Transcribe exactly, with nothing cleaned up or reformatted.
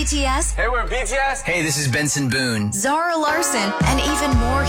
B T S, Hey, we're B T S. Hey, this is Benson Boone. Zara Larson, and even more